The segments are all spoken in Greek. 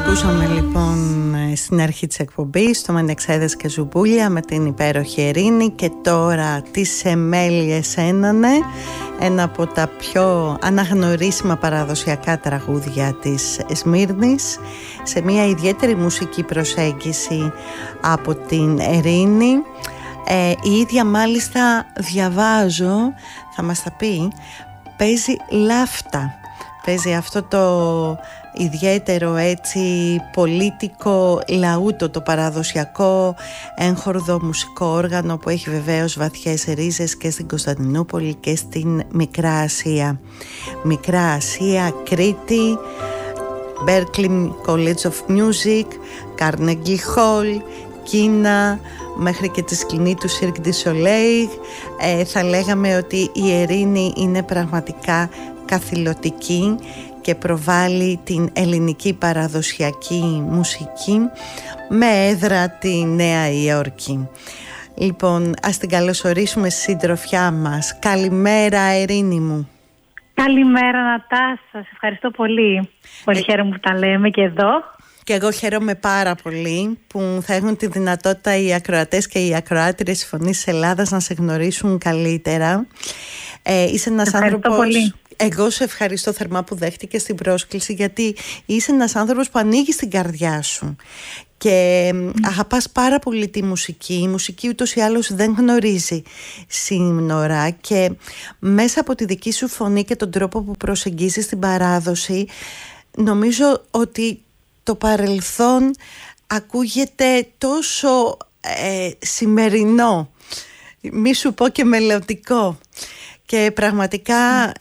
Ακούσαμε λοιπόν στην αρχή της εκπομπής το Μενεξέδες και Ζουμπούλια με την υπέροχη Ειρήνη, και τώρα τις Εμέλειες Ένανε, ένα από τα πιο αναγνωρίσιμα παραδοσιακά τραγούδια της Σμύρνης, σε μια ιδιαίτερη μουσική προσέγγιση από την Ειρήνη. Η ίδια μάλιστα, διαβάζω, θα μας τα πει, παίζει λάφτα, παίζει αυτό το ιδιαίτερο έτσι πολίτικο λαούτο, το παραδοσιακό έγχορδο μουσικό όργανο που έχει βεβαίως βαθιές ρίζες και στην Κωνσταντινούπολη και στην Μικρά Ασία. Μικρά Ασία, Κρήτη, Berklee College of Music, Carnegie Hall, Κίνα, μέχρι και τη σκηνή του Cirque du Soleil. Θα λέγαμε ότι η Ειρήνη είναι πραγματικά καθηλωτική και προβάλλει την ελληνική παραδοσιακή μουσική με έδρα τη Νέα Υόρκη. Λοιπόν, ας την καλωσορίσουμε στη συντροφιά μας. Καλημέρα Ειρήνη μου. Καλημέρα Νατάσα, σας ευχαριστώ πολύ. Πολύ χαίρομαι που τα λέμε και εδώ. Και εγώ χαίρομαι πάρα πολύ που θα έχουν τη δυνατότητα οι ακροατές και οι ακροάτριες της Φωνής της Ελλάδας να σε γνωρίσουν καλύτερα. Είσαι ένας άνθρωπος... Πολύ. Εγώ σε ευχαριστώ θερμά που δέχτηκες την πρόσκληση, γιατί είσαι ένας άνθρωπος που ανοίγει την καρδιά σου και αγαπάς πάρα πολύ τη μουσική. Η μουσική ούτως ή άλλως δεν γνωρίζει σύνορα, και μέσα από τη δική σου φωνή και τον τρόπο που προσεγγίζεις την παράδοση, νομίζω ότι το παρελθόν ακούγεται τόσο σημερινό, μη σου πω και μελλοντικό. Και πραγματικά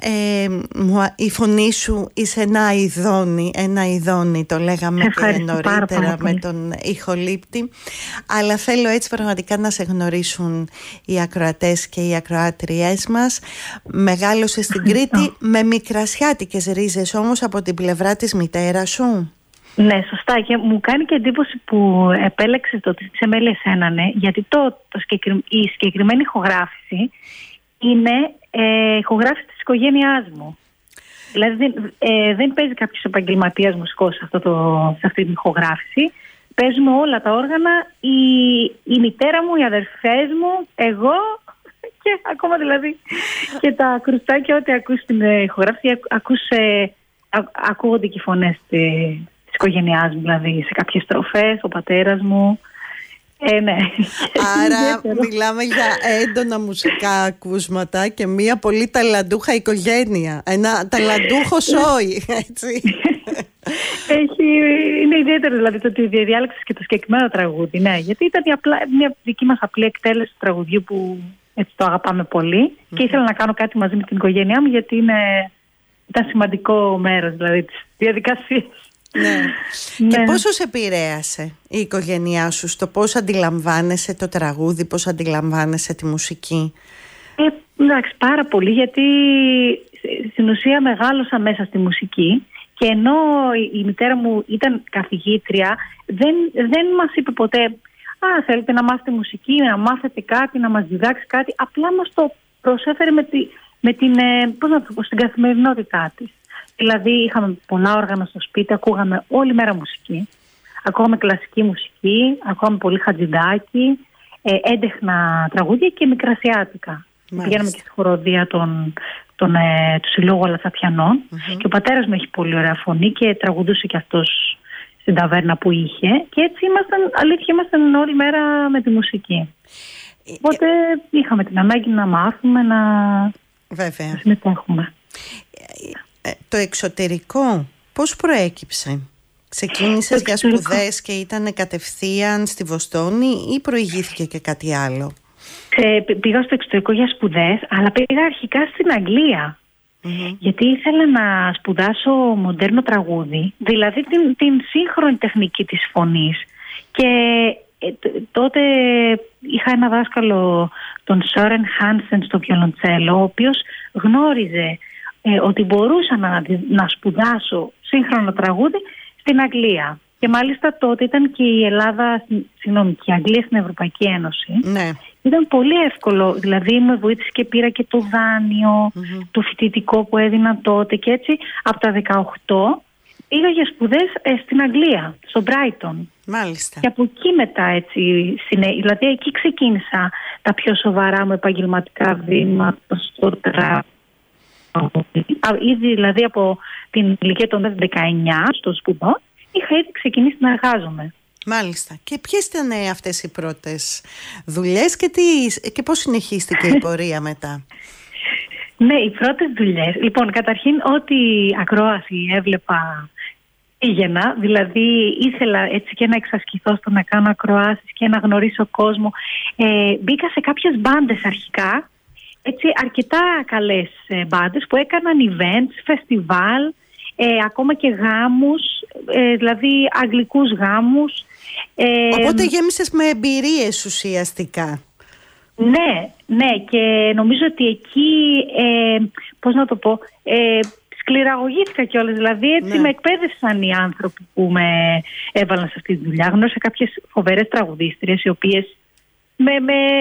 η φωνή σου είσαι ένα ειδόνι, το λέγαμε και νωρίτερα με τον ηχολήπτη. Αλλά θέλω έτσι πραγματικά να σε γνωρίσουν οι ακροατές και οι ακροάτριές μας. Μεγάλωσες στην Κρήτη με μικρασιάτικες ρίζες όμως από την πλευρά της μητέρας σου. Ναι, σωστά, και μου κάνει και εντύπωση που επέλεξες το τις Εμέλειες Ένανε, γιατί η συγκεκριμένη ηχογράφηση είναι ηχογράφηση της οικογένειάς μου. Δηλαδή δεν παίζει κάποιος επαγγελματίας μουσικός σε αυτή την ηχογράφηση. Παίζουμε όλα τα όργανα, η μητέρα μου, οι αδερφές μου, εγώ και ακόμα δηλαδή και τα κρουστάκια. Ό,τι ακούς στην ηχογράφηση ακούγονται και οι φωνές της οικογένειάς μου, δηλαδή σε κάποιες στροφές, ο πατέρας μου. Ναι. Άρα μιλάμε για έντονα μουσικά ακούσματα και μια πολύ ταλαντούχα οικογένεια. Ένα ταλαντούχο σόι, έτσι. Είναι ιδιαίτερο δηλαδή το ότι διάλεξες και το συγκεκριμένο τραγούδι. Ναι, γιατί ήταν μια δική μας απλή εκτέλεση του τραγουδιού που έτσι το αγαπάμε πολύ, και ήθελα να κάνω κάτι μαζί με την οικογένειά μου, γιατί ήταν σημαντικό μέρος δηλαδή της διαδικασίας. Ναι. Και πόσο σε επηρέασε η οικογένειά σου στο πώς αντιλαμβάνεσαι το τραγούδι, πώς αντιλαμβάνεσαι τη μουσική? Εντάξει, πάρα πολύ, γιατί στην ουσία μεγάλωσα μέσα στη μουσική, και ενώ η μητέρα μου ήταν καθηγήτρια, δεν μας είπε ποτέ θέλετε να μάθετε μουσική, να μάθετε κάτι, να μας διδάξει κάτι. Απλά μας το προσέφερε στην καθημερινότητά της. Δηλαδή είχαμε πολλά όργανα στο σπίτι, ακούγαμε όλη μέρα μουσική. Ακούγαμε κλασική μουσική, ακούγαμε πολύ Χατζηδάκη, έντεχνα τραγούδια και μικρασιάτικα. Πηγαίναμε και στη χοροδία του Συλλόγου Αλασσατιανών. Και ο πατέρας μου έχει πολύ ωραία φωνή και τραγουδούσε και αυτός στην ταβέρνα που είχε. Και έτσι ήμασταν όλη μέρα με τη μουσική. Οπότε είχαμε την ανάγκη να μάθουμε, να συμμετέχουμε. Το εξωτερικό πώς προέκυψε? Ξεκίνησες για σπουδές και ήταν κατευθείαν στη Βοστόνη ή προηγήθηκε και κάτι άλλο? Πήγα στο εξωτερικό για σπουδές, αλλά πήγα αρχικά στην Αγγλία. Γιατί ήθελα να σπουδάσω μοντέρνο τραγούδι, δηλαδή την σύγχρονη τεχνική της φωνής. Και τότε είχα ένα δάσκαλο, τον Σόρεν Χάνσεν, στο βιολοντσέλο, ο οποίος γνώριζε ότι μπορούσα να σπουδάσω σύγχρονο τραγούδι στην Αγγλία. Και μάλιστα τότε ήταν και η Ελλάδα, και η Αγγλία στην Ευρωπαϊκή Ένωση. Ναι. Ήταν πολύ εύκολο, δηλαδή με βοήθησε και πήρα και το δάνειο, το φοιτητικό που έδινα τότε, και έτσι από τα 18 πήγα για σπουδές στην Αγγλία, στο Brighton. Μάλιστα. Και από εκεί μετά έτσι, δηλαδή εκεί ξεκίνησα τα πιο σοβαρά μου επαγγελματικά βήματα στο τραγούδι. Ήδη δηλαδή από την ηλικία των 19 στο σπουδό είχα ήδη ξεκινήσει να εργάζομαι. Μάλιστα. Και ποιες ήταν αυτές οι πρώτες δουλειές και πώς συνεχίστηκε η πορεία μετά? Ναι, οι πρώτες δουλειές. Λοιπόν, καταρχήν ό,τι ακρόαση έβλεπα πήγαινα. Δηλαδή ήθελα έτσι και να εξασκηθώ στο να κάνω ακροάσεις και να γνωρίσω κόσμο. Μπήκα σε κάποιες μπάντες αρχικά, έτσι αρκετά καλές μπάντες που έκαναν events, φεστιβάλ, ακόμα και γάμους, δηλαδή αγγλικούς γάμους. Οπότε γέμισες με εμπειρίες ουσιαστικά. Ναι, και νομίζω ότι εκεί, πώς να το πω, σκληραγωγήθηκα κιόλας. Δηλαδή έτσι με εκπαίδευσαν οι άνθρωποι που με έβαλαν σε αυτή τη δουλειά. Γνώρισα κάποιες φοβερές τραγουδίστριες οι οποίες με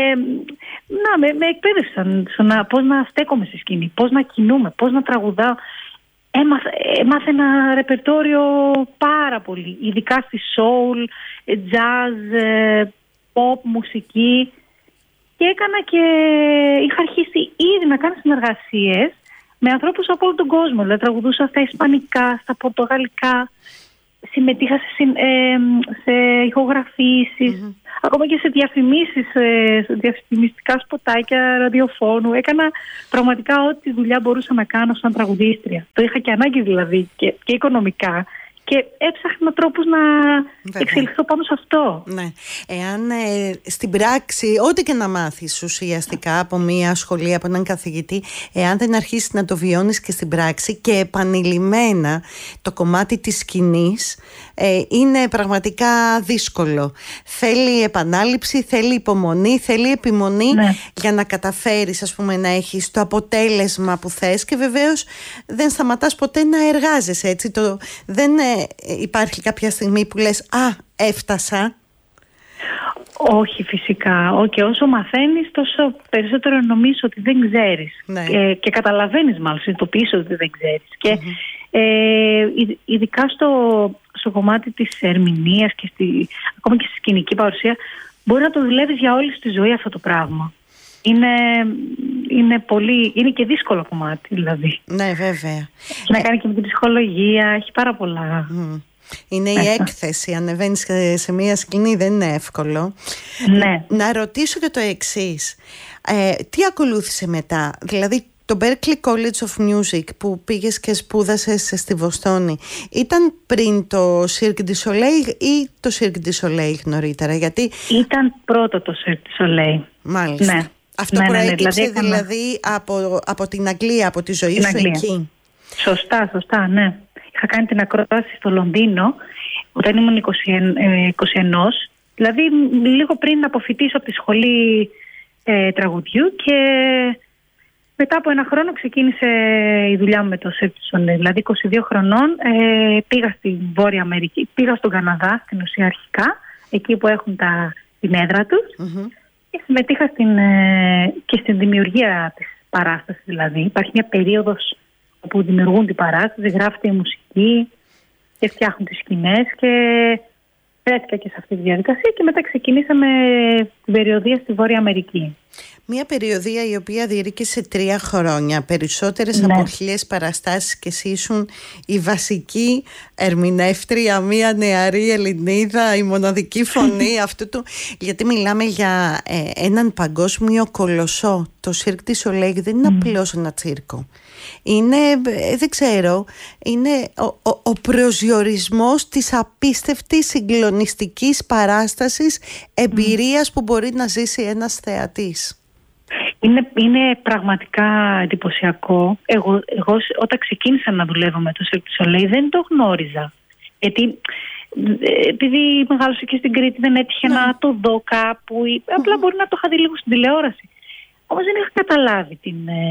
εκπαίδευσαν πώς να στέκομαι στη σκηνή, πώς να κινούμε, πώς να τραγουδάω. Έμαθα ένα ρεπερτόριο πάρα πολύ, ειδικά στη soul, jazz, pop, μουσική. Και είχα αρχίσει ήδη να κάνω συνεργασίες με ανθρώπους από όλο τον κόσμο. Δηλαδή τραγουδούσα στα ισπανικά, στα πορτογαλικά, συμμετείχα σε ηχογραφήσεις, ακόμα και σε διαφημίσεις, σε διαφημιστικά σποτάκια ραδιοφώνου. Έκανα πραγματικά ό,τι δουλειά μπορούσα να κάνω σαν τραγουδίστρια. Το είχα και ανάγκη δηλαδή και οικονομικά. Και έψαχνα τρόπους να εξελιχθώ πάνω σε αυτό. Ναι. Εάν στην πράξη, ό,τι και να μάθεις ουσιαστικά από μια σχολή, από έναν καθηγητή, εάν δεν αρχίσεις να το βιώνεις και στην πράξη και επανειλημμένα το κομμάτι της σκηνής, είναι πραγματικά δύσκολο. Θέλει επανάληψη, θέλει υπομονή, θέλει επιμονή για να καταφέρεις, ας πούμε, να έχεις το αποτέλεσμα που θες, και βεβαίως δεν σταματάς ποτέ να εργάζεσαι, έτσι. Δεν υπάρχει κάποια στιγμή που λες έφτασα. Όχι, φυσικά. Και όσο μαθαίνεις, τόσο περισσότερο νομίζω ότι δεν ξέρεις. Και καταλαβαίνεις, μάλλον συνειδητοποιείς ότι δεν ξέρεις. Και ειδικά στο κομμάτι της ερμηνείας και ακόμα και στη σκηνική παρουσία, μπορεί να το δουλεύεις για όλη τη ζωή αυτό το πράγμα. Είναι και δύσκολο κομμάτι, δηλαδή. Ναι, βέβαια. Να κάνει και με την ψυχολογία, έχει πάρα πολλά. Είναι η έκθεση, ανεβαίνεις σε μια σκηνή, δεν είναι εύκολο. Ναι. Να ρωτήσω και το εξής. Τι ακολούθησε μετά? Δηλαδή το Berklee College of Music που πήγες και σπούδασες στη Βοστόνη, ήταν πριν το Cirque du Soleil ή το Cirque du Soleil νωρίτερα? Γιατί ήταν πρώτο το Cirque du Soleil. Μάλιστα. Ναι. Αυτό προέκυψε δηλαδή από την Αγγλία, από τη ζωή σου εκεί. Σωστά, ναι. Είχα κάνει την ακρόαση στο Λονδίνο όταν ήμουν 21, δηλαδή λίγο πριν αποφοιτήσω από τη σχολή τραγουδιού, και μετά από ένα χρόνο ξεκίνησε η δουλειά μου με το Cirque du Soleil. Δηλαδή 22 χρονών πήγα στην Βόρεια Αμερική, πήγα στον Καναδά στην ουσία αρχικά, εκεί που έχουν την έδρα τους, και συμμετείχα και στην δημιουργία της παράστασης. Δηλαδή υπάρχει μια περίοδος όπου δημιουργούν την παράσταση, γράφεται η μουσική και φτιάχνουν τις σκηνές, και βρέθηκα και σε αυτή τη διαδικασία, και μετά ξεκινήσαμε την περιοδεία στη Βόρεια Αμερική. Μια περιοδεία η οποία διήρκησε 3 χρόνια, περισσότερες από 1000 παραστάσεις, και εσύ ήσουν η βασική ερμηνεύτρια, μια νεαρή Ελληνίδα, η μοναδική φωνή αυτού του. Γιατί μιλάμε για έναν παγκόσμιο κολοσσό. Το Cirque du Soleil δεν είναι απλώς ένα τσίρκο. Είναι, δεν ξέρω, είναι ο προσδιορισμός της απίστευτης συγκλονιστικής παράστασης εμπειρίας που μπορεί να ζήσει ένας θεατής. Είναι πραγματικά εντυπωσιακό. Εγώ όταν ξεκίνησα να δουλεύω με το Cirque du Soleil δεν το γνώριζα. Γιατί επειδή μεγάλωσα και στην Κρήτη, δεν έτυχε να το δω κάπου. Απλά μπορεί να το είχα δει λίγο στην τηλεόραση. Όμως δεν είχα καταλάβει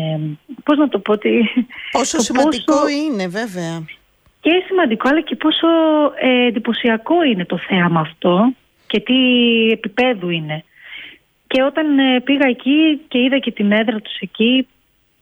πώς να το πω. Πόσο σημαντικό είναι, βέβαια. Και σημαντικό, αλλά και πόσο εντυπωσιακό είναι το θέαμα αυτό και τι επίπεδου είναι. Και όταν πήγα εκεί και είδα και την έδρα τους εκεί,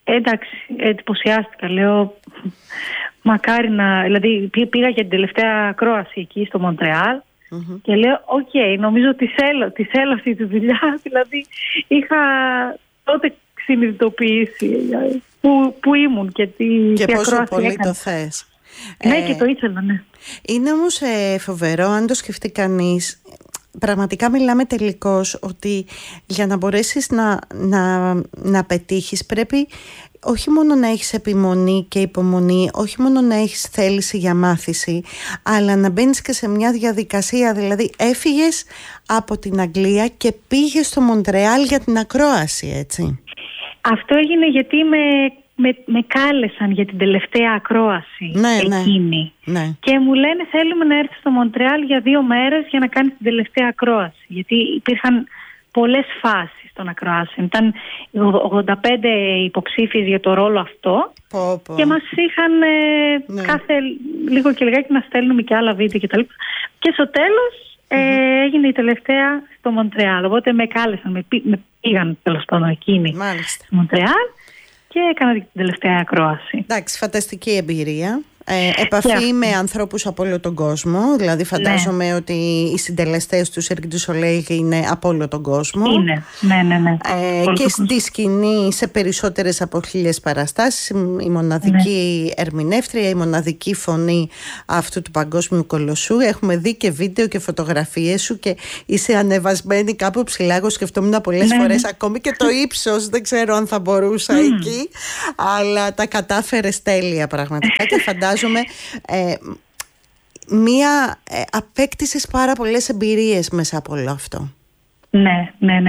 Εντάξει, εντυπωσιάστηκα. Λέω, μακάρι να... Δηλαδή πήγα για την τελευταία ακρόαση εκεί στο Μοντρεάλ και λέω, νομίζω ότι θέλω αυτή τη δουλειά. Δηλαδή είχα τότε συνειδητοποιήσει που ήμουν και τι πόσο πολύ έκανα. το θες. Ναι, και το ήθελα, ναι. Είναι όμως φοβερό αν το σκεφτεί κανείς. Πραγματικά μιλάμε τελικώς ότι για να μπορέσεις να πετύχεις πρέπει όχι μόνο να έχεις επιμονή και υπομονή, όχι μόνο να έχεις θέληση για μάθηση, αλλά να μπαίνεις και σε μια διαδικασία. Δηλαδή έφυγες από την Αγγλία και πήγες στο Μοντρεάλ για την ακρόαση, έτσι. Αυτό έγινε γιατί με κάλεσαν για την τελευταία ακρόαση εκείνη. Ναι. Και μου λένε, θέλουμε να έρθεις στο Μοντρεάλ για 2 μέρες για να κάνεις την τελευταία ακρόαση. Γιατί υπήρχαν πολλές φάσεις των ακροάσεων. Ήταν 85 υποψήφιες για το ρόλο αυτό. Και μας είχαν κάθε λίγο και λιγάκι να στέλνουμε και άλλα βίντεο κτλ. Και στο τέλος έγινε η τελευταία στο Μοντρεάλ. Οπότε με κάλεσαν, με πήγαν τέλος πάντων εκείνη στο Μοντρεάλ και έκανα την τελευταία ακρόαση. Εντάξει, φανταστική εμπειρία. Επαφή με ανθρώπους από όλο τον κόσμο. Δηλαδή φαντάζομαι ότι οι συντελεστές του Cirque du Soleil είναι από όλο τον κόσμο. Είναι, ναι. Και στη σκηνή σε περισσότερες από 1000 παραστάσεις, η μοναδική ερμηνεύτρια, η μοναδική φωνή αυτού του παγκόσμιου κολοσσού. Έχουμε δει και βίντεο και φωτογραφίες σου και είσαι ανεβασμένη κάπου ψηλά. Εγώ σκεφτόμουν πολλές φορές ακόμη και το ίψος, δεν ξέρω αν θα μπορούσα εκεί, αλλά τα κατάφερες τέλεια πραγματικά και φαντάζομαι απέκτησες πάρα πολλές εμπειρίες μέσα από όλο αυτό. Ναι.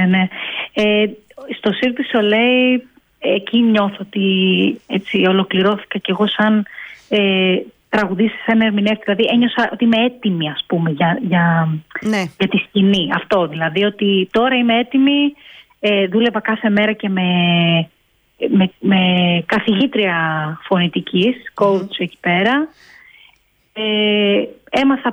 Στο Cirque du Soleil εκεί νιώθω ότι έτσι ολοκληρώθηκα κι εγώ σαν τραγουδίστρια, σαν ερμηνεύτρια. Δηλαδή ένιωσα ότι είμαι έτοιμη, ας πούμε, για τη σκηνή. Αυτό δηλαδή, ότι τώρα είμαι έτοιμη. Δούλευα κάθε μέρα και με καθηγήτρια φωνητικής, coach εκεί πέρα. Έμαθα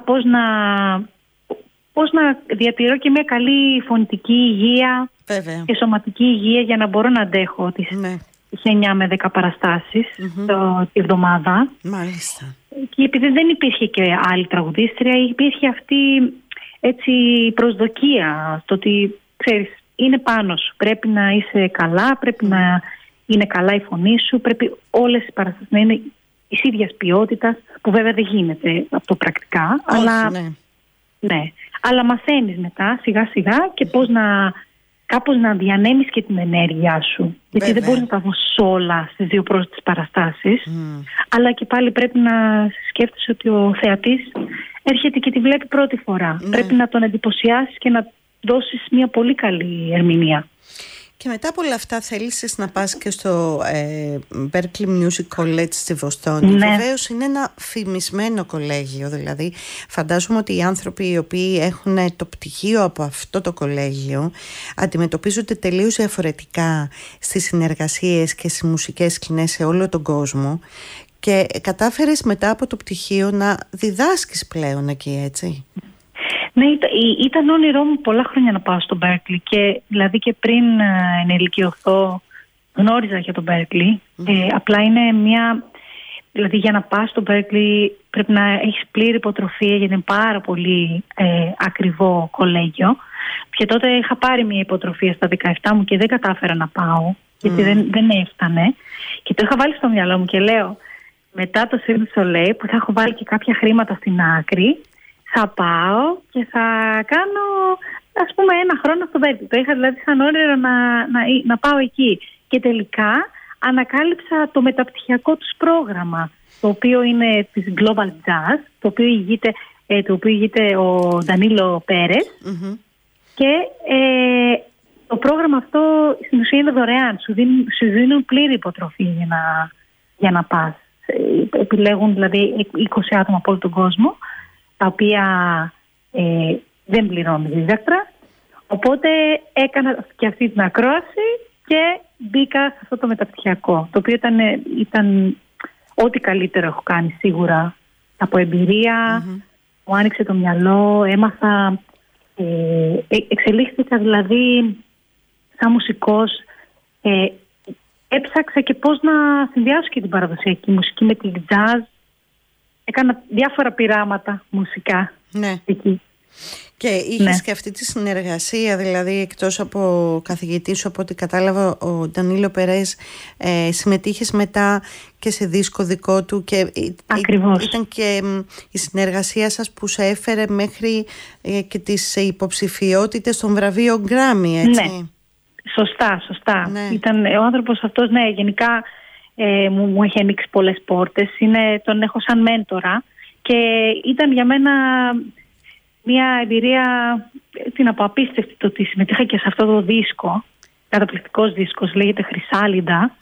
πώς να διατηρώ και μια καλή φωνητική υγεία. Βέβαια. Και σωματική υγεία για να μπορώ να αντέχω τις 9 με 10 παραστάσεις τη εβδομάδα. Μάλιστα. Και επειδή δεν υπήρχε και άλλη τραγουδίστρια, υπήρχε αυτή έτσι προσδοκία στο ότι ξέρεις, είναι πάνω σου, πρέπει να είσαι καλά, πρέπει να είναι καλά η φωνή σου, πρέπει όλες οι παραστάσεις να είναι της ίδιας ποιότητας, που βέβαια δεν γίνεται αυτό πρακτικά. Όχι, αλλά μαθαίνεις μετά σιγά σιγά και κάπως να διανέμεις και την ενέργειά σου. Γιατί δεν μπορείς να τα δώσεις όλα στις 2 πρώτες παραστάσεις, αλλά και πάλι πρέπει να σκέφτεσαι ότι ο θεατής έρχεται και τη βλέπει πρώτη φορά. Πρέπει να τον εντυπωσιάσεις και να δώσεις μια πολύ καλή ερμηνεία. Και μετά από όλα αυτά θέλησες να πας και στο Berklee Music College στη Βοστόνη. Βεβαίως είναι ένα φημισμένο κολέγιο, δηλαδή φαντάζομαι ότι οι άνθρωποι οι οποίοι έχουν το πτυχίο από αυτό το κολέγιο αντιμετωπίζονται τελείως διαφορετικά στις συνεργασίες και στις μουσικές σκηνές σε όλο τον κόσμο και κατάφερες μετά από το πτυχίο να διδάσκεις πλέον εκεί, έτσι. Ναι, ήταν όνειρό μου πολλά χρόνια να πάω στο Berklee και δηλαδή και πριν ενηλικιωθώ γνώριζα για το Berklee. Απλά είναι δηλαδή για να πας στο Berklee πρέπει να έχεις πλήρη υποτροφία γιατί είναι πάρα πολύ ακριβό κολέγιο. Και τότε είχα πάρει μια υποτροφία στα 17 μου και δεν κατάφερα να πάω γιατί δεν έφτανε. Και το είχα βάλει στο μυαλό μου και λέω μετά το Cirque du Soleil που θα έχω βάλει και κάποια χρήματα στην άκρη, θα πάω και θα κάνω ας πούμε 1 χρόνο στο Berklee. Το είχα δηλαδή σαν όνειρο να πάω εκεί. Και τελικά ανακάλυψα το μεταπτυχιακό τους πρόγραμμα, το οποίο είναι της Global Jazz, το οποίο ηγείται ο Ντανίλο Πέρες. Και το πρόγραμμα αυτό στην ουσία είναι δωρεάν. Σου δίνουν πλήρη υποτροφή για να πας. Επιλέγουν δηλαδή 20 άτομα από όλο τον κόσμο, τα οποία δεν πληρώνουν δίδακτρα. Οπότε έκανα και αυτή την ακρόαση και μπήκα σε αυτό το μεταπτυχιακό, το οποίο ήταν ό,τι καλύτερο έχω κάνει σίγουρα από εμπειρία. Μου άνοιξε το μυαλό, έμαθα, εξελίχθηκα δηλαδή σαν μουσικός. έψαξα και πώς να συνδυάσω και την παραδοσιακή μουσική με την jazz. Έκανα διάφορα πειράματα μουσικά εκεί. Και είχες και αυτή τη συνεργασία, δηλαδή εκτός από καθηγητή σου, από ό,τι κατάλαβα, ο Ντανίλο Περές, συμμετείχες μετά και σε δίσκο δικό του και ήταν και η συνεργασία σας που σε έφερε μέχρι και τις υποψηφιότητες των βραβείων Γκράμι, έτσι? Ναι, σωστά. Ναι. Ήταν ο άνθρωπος αυτός, γενικά μου έχει ανοίξει πολλές πόρτες. Τον έχω σαν μέντορα και ήταν για μένα μια εμπειρία, απίστευτη, το ότι συμμετείχα και σε αυτό το δίσκο. Καταπληκτικός δίσκος, λέγεται Χρυσάλιντα,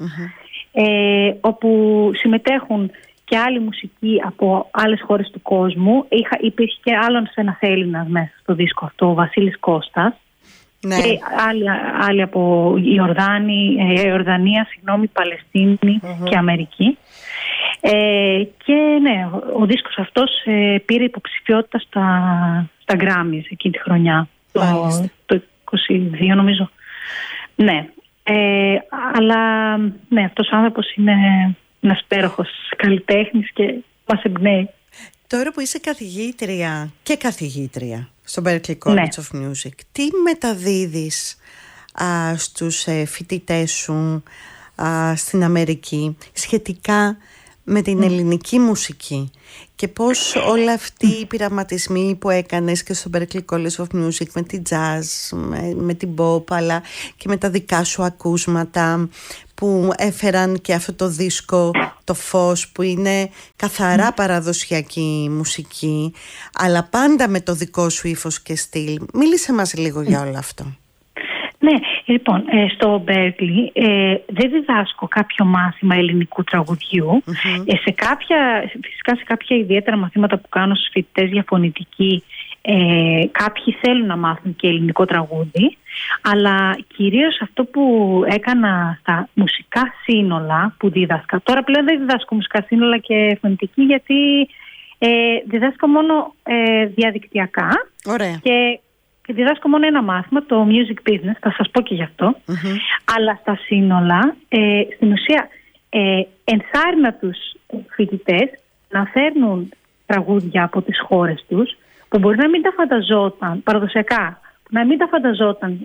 όπου συμμετέχουν και άλλοι μουσικοί από άλλες χώρες του κόσμου. Υπήρχε και άλλος ένας Έλληνας μέσα στο δίσκο αυτό, ο Βασίλης Κώστας. Ναι. Και άλλοι από Ιορδανία, Παλαιστίνη και Αμερική. Και ναι, ο δίσκος αυτός πήρε υποψηφιότητα στα Grammys εκείνη τη χρονιά, το 22 νομίζω. Ναι, αλλά ναι, αυτός ο άνθρωπος είναι ένας υπέροχος καλλιτέχνης και μας εμπνέει. Τώρα που είσαι καθηγήτρια στο Berklee College of Music, τι μεταδίδεις στους φοιτητές σου στην Αμερική σχετικά με την ελληνική μουσική και πώς όλοι αυτοί οι πειραματισμοί που έκανες και στο Berklee College of Music με την jazz, με την pop, αλλά και με τα δικά σου ακούσματα που έφεραν και αυτό το δίσκο, το Φως, που είναι καθαρά παραδοσιακή μουσική, αλλά πάντα με το δικό σου ύφος και στυλ. Μίλησε μας λίγο για όλο αυτό. Ναι, λοιπόν, στο Berklee δεν διδάσκω κάποιο μάθημα ελληνικού τραγουδιού. Φυσικά σε κάποια ιδιαίτερα μαθήματα που κάνω στους φοιτητές για φωνητική, κάποιοι θέλουν να μάθουν και ελληνικό τραγούδι, αλλά κυρίως αυτό που έκανα στα μουσικά σύνολα που δίδασκα. Τώρα πλέον δεν διδάσκω μουσικά σύνολα και φωνητική, γιατί διδάσκω μόνο διαδικτυακά. Ωραία. Και διδάσκω μόνο ένα μάθημα, το music business, θα σας πω και γι' αυτό. Αλλά στα σύνολα, στην ουσία, ενθάρρυνα τους φοιτητές να φέρνουν τραγούδια από τις χώρες τους, που μπορεί να μην τα φανταζόταν, παραδοσιακά, να μην τα φανταζόταν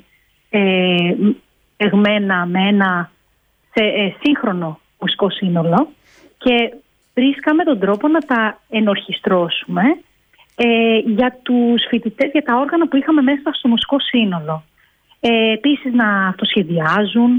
εγμένα με ένα σύγχρονο μουσικό σύνολο, και βρίσκαμε τον τρόπο να τα ενορχιστρώσουμε για τους φοιτητές, για τα όργανα που είχαμε μέσα στο μουσικό σύνολο. Επίσης να το σχεδιάζουν,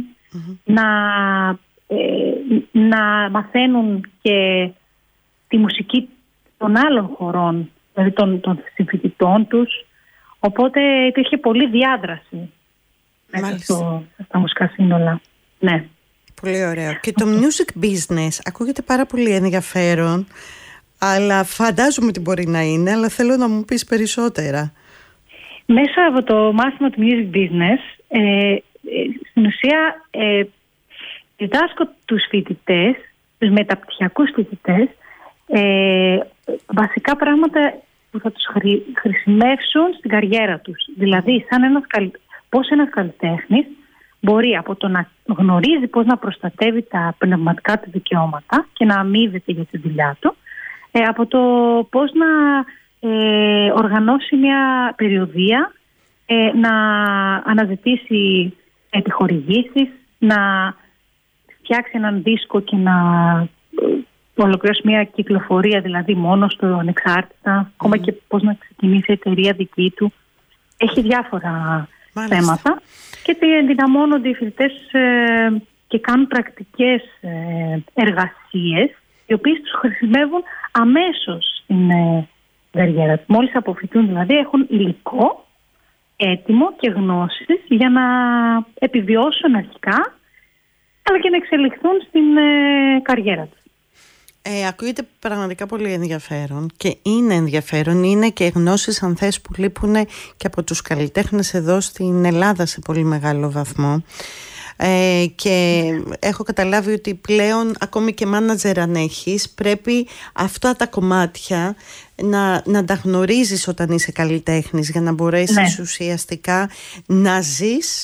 να μαθαίνουν και τη μουσική των άλλων χωρών, δηλαδή των συμφοιτητών τους. Οπότε υπήρχε πολλή διάδραση μέσα στα μουσικά σύνολα. Ναι. Πολύ ωραίο. Και το music business ακούγεται πάρα πολύ ενδιαφέρον, αλλά φαντάζομαι ότι μπορεί να είναι, αλλά θέλω να μου πεις περισσότερα. Μέσα από το μάθημα του music business, στην ουσία διδάσκω τους φοιτητές, τους μεταπτυχιακούς φοιτητές, βασικά πράγματα που θα τους χρησιμεύσουν στην καριέρα τους. Δηλαδή, πώς ένας καλλιτέχνης μπορεί από το να γνωρίζει πώς να προστατεύει τα πνευματικά του δικαιώματα και να αμείβεται για τη δουλειά του, από το πώς να οργανώσει μια περιοδεία, να αναζητήσει επιχορηγήσεις, να φτιάξει έναν δίσκο και να ολοκληρώσει μια κυκλοφορία, δηλαδή μόνος του, ανεξάρτητα, ακόμα και πώς να ξεκινήσει εταιρεία δική του. Έχει διάφορα θέματα και ενδυναμώνονται οι φοιτητές και κάνουν πρακτικές εργασίες, οι οποίες τους χρησιμεύουν αμέσως στην καριέρα τους. Μόλις αποφοιτούν, δηλαδή, έχουν υλικό έτοιμο και γνώσεις για να επιβιώσουν αρχικά, αλλά και να εξελιχθούν στην καριέρα τους. Ακούγεται πραγματικά πολύ ενδιαφέρον και είναι ενδιαφέρον. Είναι και γνώσεις, αν θες, που λείπουν και από τους καλλιτέχνες εδώ στην Ελλάδα σε πολύ μεγάλο βαθμό. Και έχω καταλάβει ότι πλέον ακόμη και μάνατζερ αν έχεις, πρέπει αυτά τα κομμάτια να τα γνωρίζεις όταν είσαι καλλιτέχνης, για να μπορέσεις ουσιαστικά να ζεις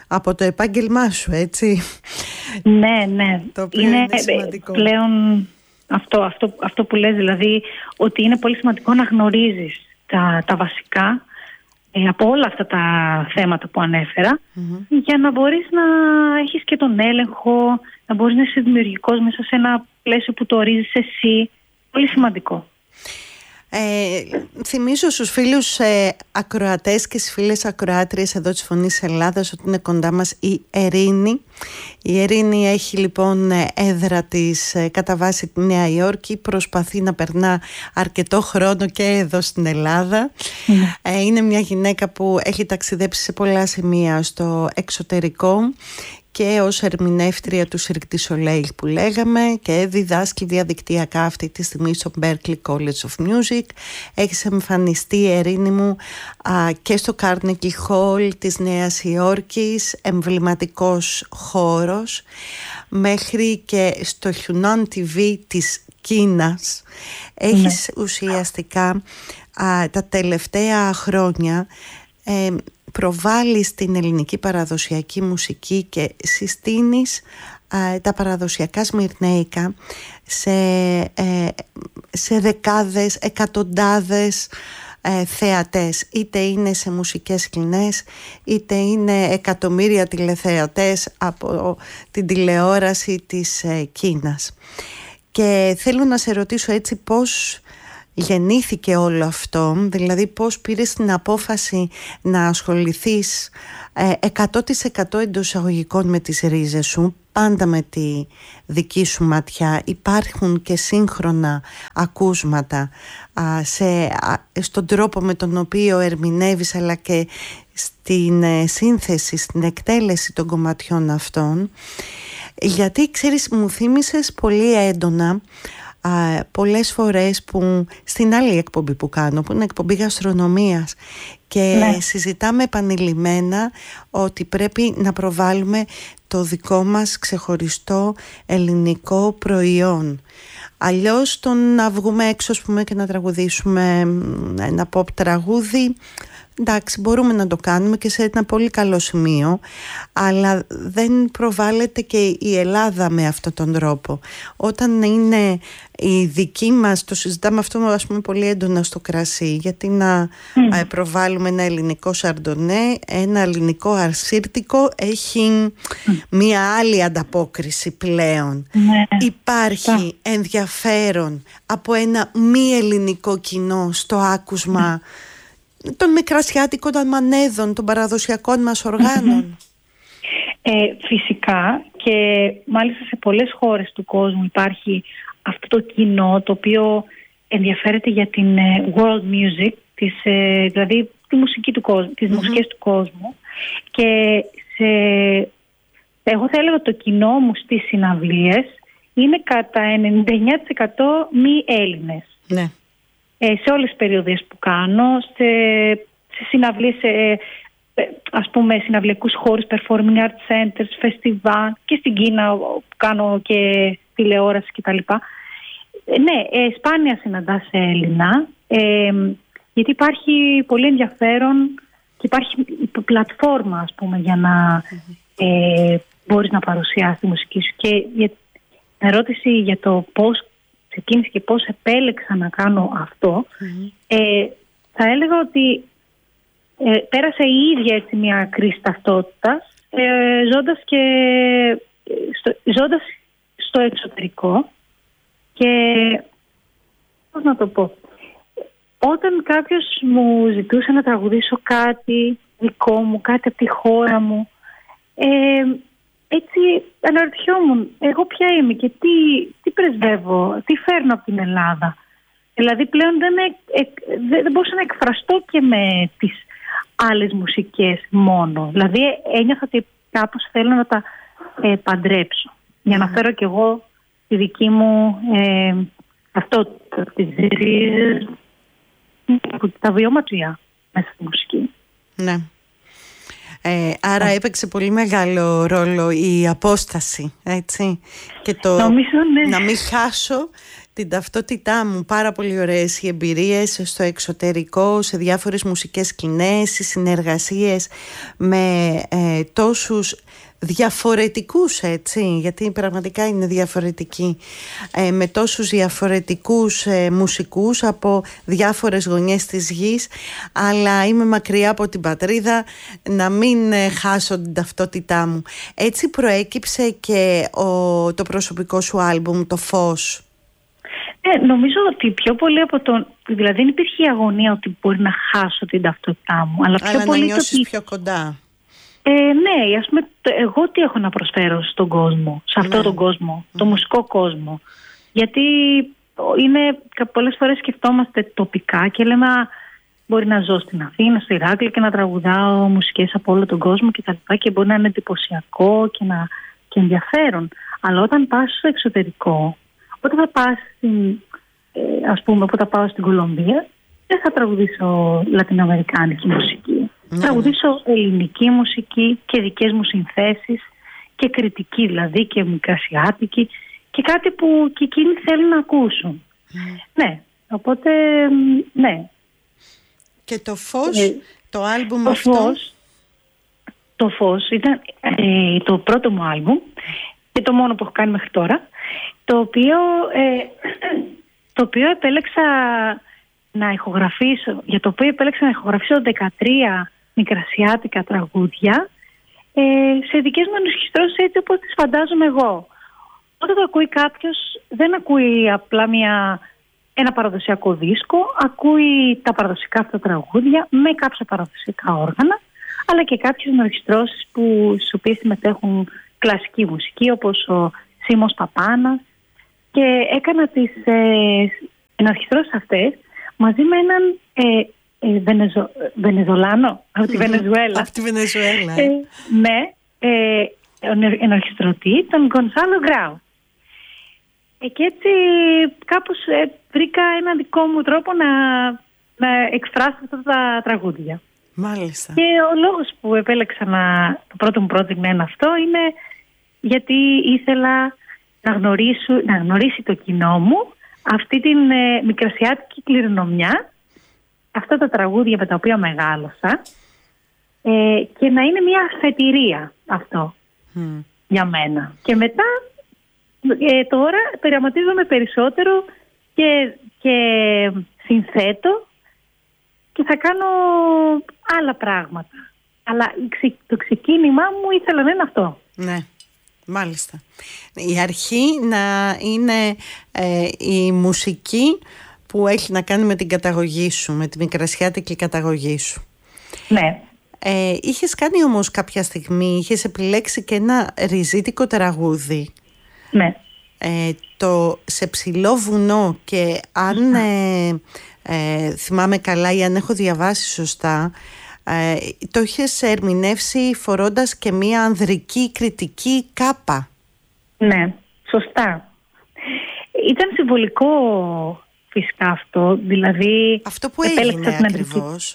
από το επάγγελμά σου, έτσι. Ναι. Το οποίο είναι σημαντικό. Πλέον αυτό που λες, δηλαδή ότι είναι πολύ σημαντικό να γνωρίζεις τα βασικά από όλα αυτά τα θέματα που ανέφερα, για να μπορείς να έχεις και τον έλεγχο, να μπορείς να είσαι δημιουργικός μέσα σε ένα πλαίσιο που το ορίζεις εσύ. Πολύ σημαντικό. Θυμίζω στους φίλους ακροατές και στις φίλες ακροάτριες εδώ της Φωνής Ελλάδας ότι είναι κοντά μας η Ερίνη. Η Ερίνη έχει λοιπόν έδρα της κατά βάση τη Νέα Υόρκη, προσπαθεί να περνά αρκετό χρόνο και εδώ στην Ελλάδα. Είναι μια γυναίκα που έχει ταξιδέψει σε πολλά σημεία στο εξωτερικό και ως ερμηνεύτρια του Cirque du Soleil που λέγαμε, και διδάσκει διαδικτυακά αυτή τη στιγμή στο Berklee College of Music. Έχεις εμφανιστεί, Ερίνη μου, και στο Carnegie Hall της Νέας Υόρκης, εμβληματικός χώρος, μέχρι και στο Hunan TV της Κίνας. Έχεις ουσιαστικά τα τελευταία χρόνια προβάλλεις την ελληνική παραδοσιακή μουσική και συστήνεις τα παραδοσιακά σμυρνέικα σε δεκάδες, εκατοντάδες θεατές, είτε είναι σε μουσικές σκηνές, είτε είναι εκατομμύρια τηλεθεατές από την τηλεόραση της Κίνας. Και θέλω να σε ρωτήσω έτσι πώς γεννήθηκε όλο αυτό, δηλαδή πώς πήρες την απόφαση να ασχοληθείς 100% εντός εισαγωγικών με τις ρίζες σου, πάντα με τη δική σου ματιά. Υπάρχουν και σύγχρονα ακούσματα στον τρόπο με τον οποίο ερμηνεύεις, αλλά και στην σύνθεση, στην εκτέλεση των κομματιών αυτών. Γιατί ξέρεις, μου θύμισες πολύ έντονα πολλές φορές που στην άλλη εκπομπή που κάνω, που είναι εκπομπή γαστρονομίας, και συζητάμε επανειλημμένα ότι πρέπει να προβάλλουμε το δικό μας ξεχωριστό ελληνικό προϊόν. Αλλιώς το να βγούμε έξω, ας πούμε, και να τραγουδήσουμε ένα pop τραγούδι, εντάξει, μπορούμε να το κάνουμε και σε ένα πολύ καλό σημείο, αλλά δεν προβάλλεται και η Ελλάδα με αυτόν τον τρόπο. Όταν είναι η δική μας, το συζητάμε αυτό, ας πούμε, πολύ έντονα στο κρασί, γιατί να προβάλλουμε ένα ελληνικό σαρντονέ, ένα ελληνικό αρσίρτικο έχει μία άλλη ανταπόκριση πλέον. Υπάρχει ενδιαφέρον από ένα μη ελληνικό κοινό στο άκουσμα των μικρασιάτικων μανέδων, των παραδοσιακών μας οργάνων. Φυσικά, και μάλιστα σε πολλές χώρες του κόσμου υπάρχει αυτό το κοινό το οποίο ενδιαφέρεται για την world music, δηλαδή τη μουσική του κόσμου, τις μουσικές του κόσμου, και εγώ θα έλεγα ότι το κοινό μου στις συναυλίες είναι κατά 99% μη Έλληνες. Ναι. Σε όλες τις περιοδίες που κάνω, σε συναυλίες, ας πούμε, συναυλιακούς χώρους, performing arts centers, φεστιβάλ, και στην Κίνα που κάνω και τηλεόραση κτλ. Ναι, σπάνια συναντάς Έλληνα, γιατί υπάρχει πολύ ενδιαφέρον και υπάρχει πλατφόρμα, ας πούμε, για να μπορείς να παρουσιάσεις τη μουσική σου. Και για την ερώτηση για το πώς ξεκίνησε και πώς επέλεξα να κάνω αυτό, θα έλεγα ότι πέρασε η ίδια έτσι μια κρίση ταυτότητας, ζώντας στο εξωτερικό, και πώς να το πω, όταν κάποιος μου ζητούσε να τραγουδήσω κάτι δικό μου, κάτι από τη χώρα μου, έτσι αναρωτιόμουν εγώ ποια είμαι και τι πρεσβεύω, τι φέρνω από την Ελλάδα. Δηλαδή πλέον δεν μπορούσα να εκφραστώ και με τις άλλες μουσικές μόνο. Δηλαδή ένιωθα ότι κάπως θέλω να τα παντρέψω, για να φέρω κι εγώ τη δική μου τις ρίζες, τα βιώματια μέσα στη μουσική. Ναι. Άρα έπαιξε πολύ μεγάλο ρόλο η απόσταση, έτσι, και το νομίζω, ναι, να μην χάσω την ταυτότητά μου. Πάρα πολύ ωραίες οι εμπειρίες στο εξωτερικό, σε διάφορες μουσικές σκηνές, οι συνεργασίες με τόσους διαφορετικούς, έτσι, γιατί πραγματικά είναι διαφορετικοί, με τόσους διαφορετικούς μουσικούς από διάφορες γωνιές της γης, αλλά είμαι μακριά από την πατρίδα, να μην χάσω την ταυτότητά μου. Έτσι προέκυψε και το προσωπικό σου άλμπουμ, το Φως. Νομίζω ότι πιο πολύ από τον... Δηλαδή δεν υπήρχε η αγωνία ότι μπορεί να χάσω την ταυτότητά μου, αλλά πιο πολύ να νιώσεις πιο κοντά. Ναι, ας πούμε, εγώ τι έχω να προσφέρω στον κόσμο, σε αυτόν τον κόσμο, το μουσικό κόσμο. Γιατί πολλές φορές σκεφτόμαστε τοπικά και λέμε μπορεί να ζω στην Αθήνα, στο Ηράκλειο και να τραγουδάω μουσικές από όλο τον κόσμο και μπορεί να είναι εντυπωσιακό και ενδιαφέρον. Αλλά όταν πας στο εξωτερικό, όταν θα πας ας πούμε, όταν θα πάω στην Κολομβία, δεν θα τραγουδήσω λατινοαμερικάνικη μουσική. Θα τραγουδήσω ελληνική μουσική και δικές μου συνθέσεις και κριτική δηλαδή και μικρασιάτικη και κάτι που και εκείνοι θέλουν να ακούσουν. Ναι, οπότε ναι. Και το Φως, το άλμπουμ αυτό... Το Φως ήταν το πρώτο μου άλμπουμ και το μόνο που έχω κάνει μέχρι τώρα, το οποίο επέλεξα να ηχογραφήσω, για το οποίο επέλεξα να ηχογραφήσω 13 μικρασιάτικα τραγούδια σε δικές μου ενισχυστρώσεις, έτσι όπως τις φαντάζομαι εγώ. Όταν το ακούει κάποιος, δεν ακούει απλά ένα παραδοσιακό δίσκο, ακούει τα παραδοσιακά αυτά τραγούδια με κάποια παραδοσιακά όργανα, αλλά και κάποιες ενορχιστρώσεις στις οποίες συμμετέχουν κλασική μουσική, όπως ο Σίμος Παπάνας, και έκανα τις ενορχιστρώσεις αυτές μαζί με έναν Βενεζολάνο από τη Βενεζουέλα. Από τη Βενεζουέλα. Ναι, ενορχιστρωτή, τον Γκονσάλο Γκράου. Και έτσι κάπως βρήκα ένα δικό μου τρόπο να εκφράσω αυτά τα τραγούδια. Μάλιστα. Και ο λόγος που επέλεξα το πρώτο μου project να είναι αυτό είναι γιατί ήθελα να γνωρίσει το κοινό μου αυτή την μικρασιάτικη κληρονομιά, αυτά τα τραγούδια με τα οποία μεγάλωσα, και να είναι μια αφετηρία αυτό για μένα. Και μετά τώρα πειραματίζομαι περισσότερο και συνθέτω και θα κάνω άλλα πράγματα. Αλλά το ξεκίνημά μου ήθελα να είναι αυτό. Ναι, μάλιστα. Η αρχή να είναι η μουσική που έχει να κάνει με την καταγωγή σου, με τη μικρασιάτικη καταγωγή σου. Ναι. Είχες κάνει όμως κάποια στιγμή, είχες επιλέξει και ένα ριζίτικο τραγούδι. Ναι. Το «Σε ψηλό βουνό», και αν θυμάμαι καλά ή αν έχω διαβάσει σωστά, το είχες ερμηνεύσει φορώντας και μία ανδρική κριτική κάπα. Ναι, σωστά. Ήταν συμβολικό φυσικά αυτό, δηλαδή... Αυτό που έγινε ακριβώς?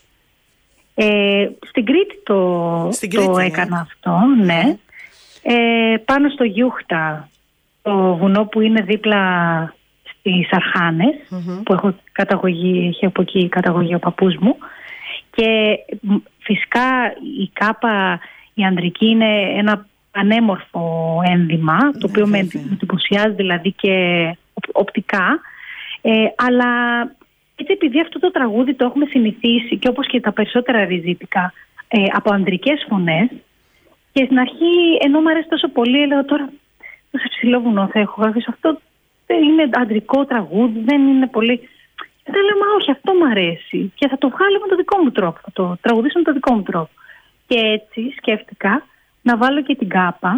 Στην Κρήτη το έκανα αυτό, ναι. Πάνω στο Γιούχτα, το βουνό που είναι δίπλα στις Αρχάνες, που έχω έχει από εκεί καταγωγή ο παππούς μου. Και φυσικά η κάπα, η ανδρική, είναι ένα πανέμορφο ένδυμα, το οποίο με εντυπωσιάζει δηλαδή και οπτικά, αλλά έτσι επειδή αυτό το τραγούδι το έχουμε συνηθίσει και όπως και τα περισσότερα ριζίτικα από ανδρικές φωνές, και στην αρχή ενώ μου αρέσει τόσο πολύ έλεγα τώρα σε ψηλό βουνό θα έχω γράφει, αυτό δεν είναι ανδρικό τραγούδι, δεν είναι πολύ... Δεν λέω, μα όχι, αυτό μου αρέσει και θα το βγάλω με το δικό μου τρόπο, θα το τραγουδήσω με το δικό μου τρόπο. Και έτσι σκέφτηκα να βάλω και την κάπα,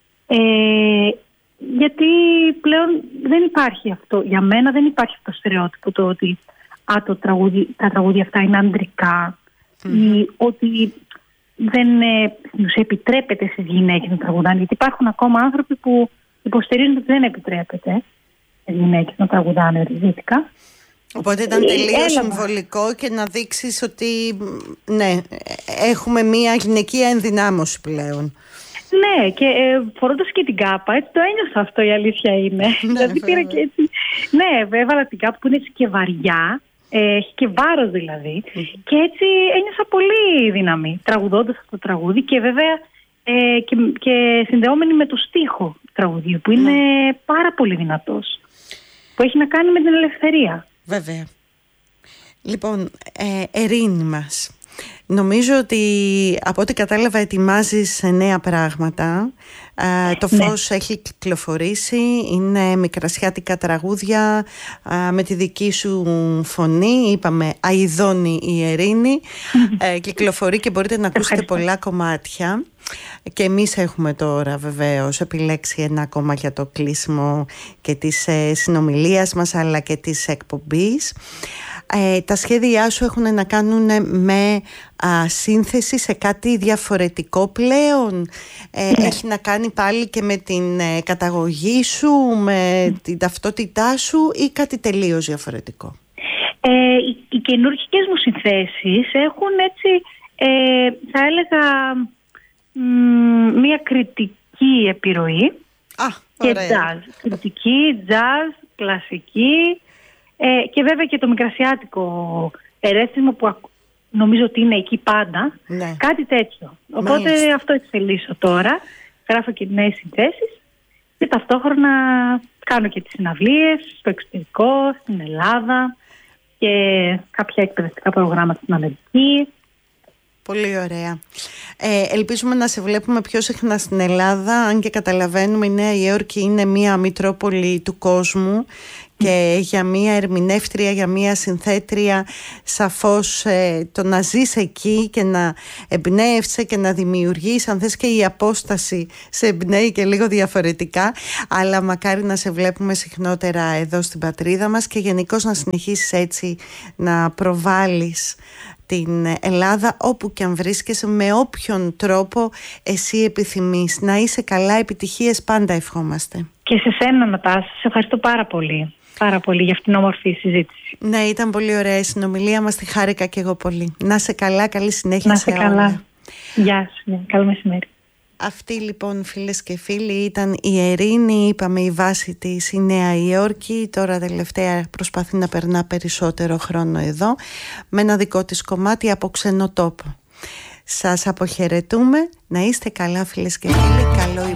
γιατί πλέον δεν υπάρχει αυτό, για μένα δεν υπάρχει αυτό το στερεότυπο, το ότι τα τραγούδια αυτά είναι ανδρικά ή ότι δεν επιτρέπεται στις γυναίκες να τραγουδάνε, γιατί υπάρχουν ακόμα άνθρωποι που υποστηρίζουν ότι δεν επιτρέπεται στις γυναίκες να τραγουδάνε ριζίτικα. Οπότε ήταν τελείως συμβολικό και να δείξεις ότι ναι, έχουμε μια γυναικεία ενδυνάμωση πλέον. Ναι, και φορώντας και την κάπα, έτσι το ένιωσα αυτό, η αλήθεια είναι. Δηλαδή πήρα και έτσι. Ναι, έβαλα την κάπα που είναι έτσι και βαριά, έχει και βάρος δηλαδή. Και έτσι ένιωσα πολύ δύναμη τραγουδώντας αυτό το τραγούδι και βέβαια και συνδεόμενη με το στίχο του τραγουδιού που είναι πάρα πολύ δυνατός. Που έχει να κάνει με την ελευθερία. Βέβαια. Λοιπόν, Ερήνη μας, νομίζω ότι από ό,τι κατάλαβα ετοιμάζεις νέα πράγματα. Το φως έχει κυκλοφορήσει, είναι μικρασιάτικα τραγούδια με τη δική σου φωνή. Είπαμε αηδώνει η Ερήνη. Κυκλοφορεί και μπορείτε να ακούσετε πολλά κομμάτια. Και εμείς έχουμε τώρα βεβαίως επιλέξει ένα ακόμα για το κλείσιμο και της συνομιλίας μας αλλά και της εκπομπής. Τα σχέδιά σου έχουν να κάνουν με σύνθεση σε κάτι διαφορετικό πλέον. Έχει να κάνει πάλι και με την καταγωγή σου, με την ταυτότητά σου ή κάτι τελείως διαφορετικό? Οι καινούργιες μου συνθέσεις έχουν έτσι, θα έλεγα, μια κριτική επιρροή και jazz. Κριτική, jazz, κλασική και βέβαια και το μικρασιάτικο ερέθισμα που νομίζω ότι είναι εκεί πάντα. Ναι. Κάτι τέτοιο. Οπότε αυτό εξελίσσω τώρα. Γράφω και νέες συνθέσεις και ταυτόχρονα κάνω και τις συναυλίες στο εξωτερικό, στην Ελλάδα και κάποια εκπαιδευτικά προγράμματα στην Αμερική. Πολύ ωραία. Ελπίζουμε να σε βλέπουμε πιο συχνά στην Ελλάδα, αν και καταλαβαίνουμε η Νέα Υόρκη είναι μία μητρόπολη του κόσμου και για μία ερμηνεύτρια, για μία συνθέτρια σαφώς το να ζεις εκεί και να εμπνέεσαι και να δημιουργείς, αν θες και η απόσταση σε εμπνέει και λίγο διαφορετικά, αλλά μακάρι να σε βλέπουμε συχνότερα εδώ στην πατρίδα μας και γενικώς να συνεχίσεις έτσι να προβάλλεις την Ελλάδα όπου και αν βρίσκεσαι, με όποιον τρόπο εσύ επιθυμείς. Να είσαι καλά, επιτυχίες πάντα ευχόμαστε. Και σε σένα, Νατάσα, σε ευχαριστώ πάρα πολύ. Πάρα πολύ για αυτήν την όμορφη συζήτηση. Ναι, ήταν πολύ ωραία η συνομιλία μας, τη χάρηκα και εγώ πολύ. Να είσαι καλά, καλή συνέχεια σε όλα. Να είσαι καλά. Γεια σου, καλό μεσημέρι. Αυτή λοιπόν, φίλες και φίλοι, ήταν η Ερήνη. Είπαμε η βάση της η Νέα Υόρκη. Τώρα τελευταία προσπαθεί να περνά περισσότερο χρόνο εδώ με ένα δικό της κομμάτι από ξένο τόπο. Σας αποχαιρετούμε. Να είστε καλά, φίλες και φίλοι. Καλό